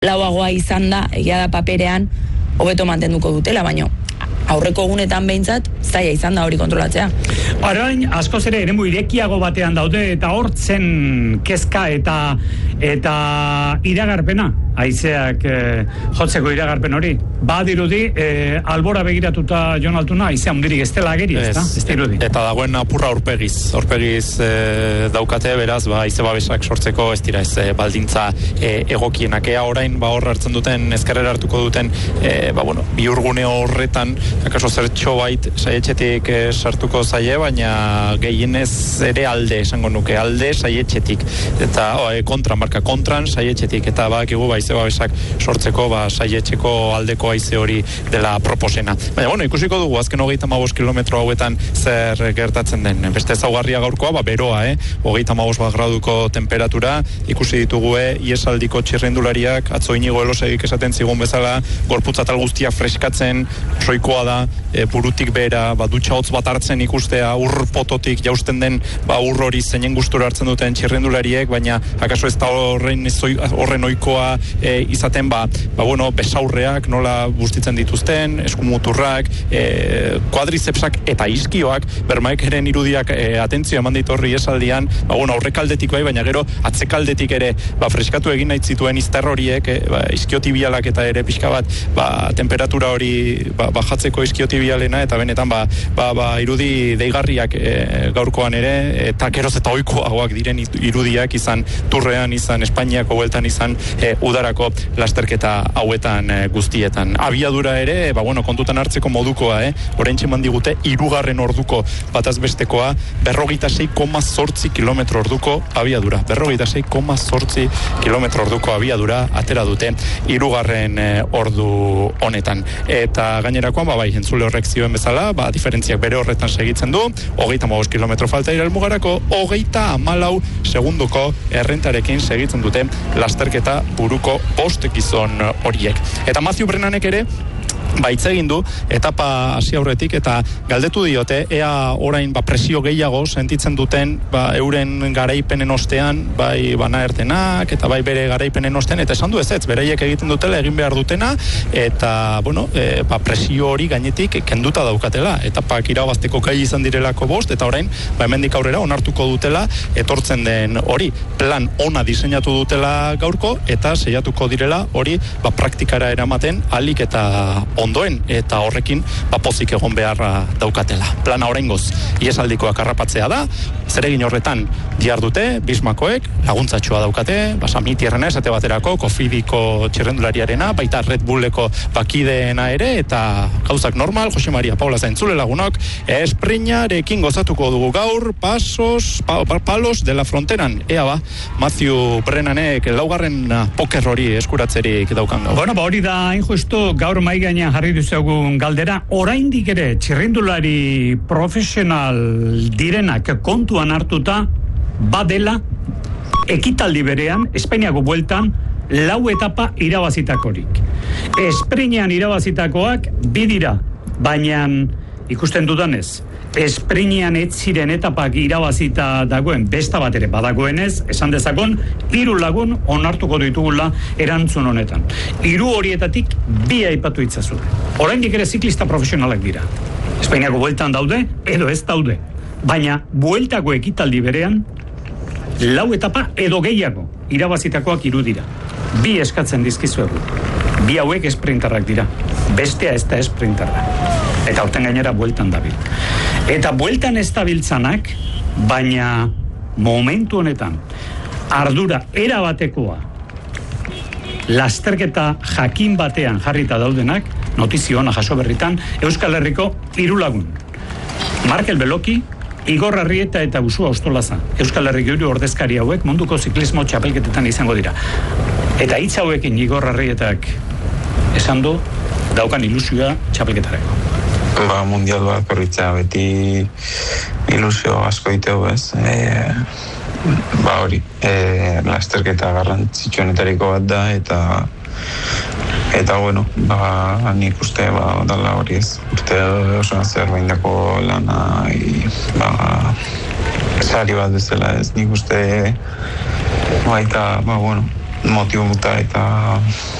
lauagoa izan da, egia da paperean, hobeto mantenduko dutela, baina aurreko egunetan behintzat, zaila izan da hori kontrolatzea. Orain, askoz ere, eremu irekiago batean daude, eta hortzen kezka eta iragarpena, haizeak jotzeko iragarpen hori. Badirudi, albora begiratuta Jon Altuna, haizea hundirik ez dela ageri, ez da? Ez dirudi. Eta dagoen apurra aurpegiz daukate, beraz, haize babesak sortzeko ez dira ez baldintza egokienak. Orain, hor hartzen duten, ezkerrera hartuko duten, bihurgune horretan, akaso zertxo bait saietxetik sartuko zaie, baina gehienez ere alde, esango nuke, alde saietxetik. Eta kontran saietxetik, eta bakigu haize babesak sortzeko saietxeko aldeko haize hori dela proposena. Baina, ikusiko dugu, azken 35 kilometro hauetan zer gertatzen den. Beste ezaugarria gaurkoa, beroa, 35 graduko temperatura, ikusi ditugu iesaldiko txirrindulariak, atzo Inigo Elosegik esaten zigun bezala, gorputzatal guztia freskatzen, soikoa da, burutik bera, dutxa hotz bat hartzen ikustea, ur pototik jausten den, ur hori zeinen gustura hartzen duten txirrindulariek, baina akaso ez da horren oikoa izaten, besaurreak nola bustitzen dituzten, eskumuturrak, kuadrizepsak eta iskioak, bermaek eren irudiak atentzio eman ditorri esaldian, aurrekaldetik baina gero atzekaldetik ere freskatu egin nahi zituen izter horiek, iskiotibialak eta ere pixka bat, temperatura hori bajatzeko iskiotibialena, eta benetan irudi deigarriak gaurkoan ere, eta geroz eta oikoagoak diren irudiak izan Turrean, izan Espainiako bueltan, izan udarako lasterketa hauetan guztietan. Abiadura ere, kontutan hartzeko modukoa, oraintxe mandigute 3. orduko batazbestekoa, 46,8 kilometro orduko abiadura. 46,8 kilometro orduko abiadura atera dute 3. ordu honetan. Eta gainerakoan, entzule horrek zioen bezala, diferentziak bere horretan segitzen du, 35 kilometro falta ira helmugarako, 34 segunduko errentarekin segitzen dute lasterketa buruko 5 gizon horiek. Eta Matthew Brennanek ere, hitz egin du, etapa hasi aurretik, eta galdetu diote, ea orain presio gehiago sentitzen duten euren garaipenen ostean, banaertenak, eta bere garaipenen ostean, eta esan du ez, beraiek egiten dutela, egin behar dutena, eta, presio hori gainetik kenduta daukatela, etapak irabazteko gai izan direlako 5, eta orain, hemendik aurrera onartuko dutela, etortzen den hori, plan ona diseinatu dutela gaurko, eta seiatuko direla hori, praktikara eramaten, alik eta ondoen, eta horrekin pozik egon beharra daukatela. Plana oraingoz iesaldikoak harrapatzea da, zeregin horretan dihardute, Bismakoek, laguntzatxoa daukate, Samitierrena esate baterako, Kofidiko txirrendulariarena, baita Red Bulleko bakideena ere, eta gauzak normal, Jose Maria Paula zaintzule lagunok, esprinarekin gozatuko dugu gaur, palos de la fronteran, Matthew Brennanek laugarren poker hori eskuratzerik daukan gaur. Hori da, hain justu, gaur maigaina jarri duzugun galdera, oraindik ere txirrindulari profesional direnak kontuan hartuta badela ekitaldi berean, Espainiako bueltan 4 etapa irabazitakorik. Esprinean irabazitakoak 2 dira, baina ikusten dudanez, esprinean ez ziren etapak irabazita dagoen besta bat ere badagoenez, esan dezakon 3 lagun onartuko ditugula erantzun honetan. 3 horietatik 2 aipatu itzazu. Oraindik ere ziklista profesionalak dira. Espainiako bueltan daude edo ez daude. Baina bueltako ekitaldi berean 4 etapa edo gehiago irabazitakoak 3 dira. 2 eskatzen dizkizuegu. 2 hauek esprintarrak dira. Bestea ez da esprintarra. Eta horten gainera bueltan dabil. Eta bueltan ez dabiltzanak, baina momentu honetan ardura erabatekoa lasterketa jakin batean jarrita daudenak, notizio ona jaso berritan, Euskal Herriko 3 lagun. Markel Beloki, Igor Arrieta eta Usua Ostolaza. Euskal Herriko 3 ordezkari hauek munduko ziklismo txapelketetan izango dira. Eta hitz hauekin Igor Arrietak esan du daukan ilusioa txapelketareko. Mundial bat korritzea beti ilusio asko diteu, ez? Hori, lasterketa garrantzitsuenetariko bat da, eta bueno, nik uste dala hori ez. Urte oso zerbaindako lana, sari bat bezala ez. Nik uste baita, bueno, motibuta eta